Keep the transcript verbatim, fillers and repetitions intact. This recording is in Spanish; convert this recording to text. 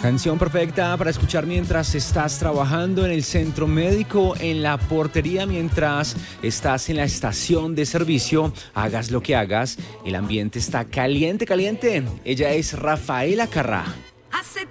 Canción perfecta para escuchar mientras estás trabajando en el centro médico, en la portería, mientras estás en la estación de servicio. Hagas lo que hagas, el ambiente está caliente, caliente. Ella es Rafaela Carrá.